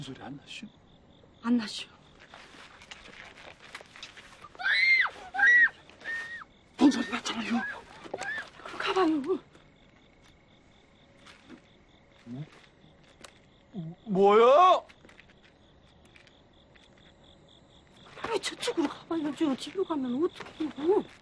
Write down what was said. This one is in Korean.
소리 안 나시오? 안 나시오. 뭔 소리 났잖아요. 가봐요. 뭐야? 왜 저쪽으로 가봐야죠. 집으로 가면 어떡해요.